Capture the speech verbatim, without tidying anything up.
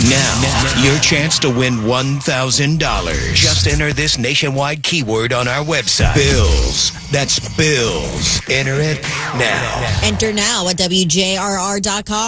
Now, your chance to win one thousand dollars. Just enter this nationwide keyword on our website. Bills. That's bills. Enter it now. Enter now at W J R R dot com.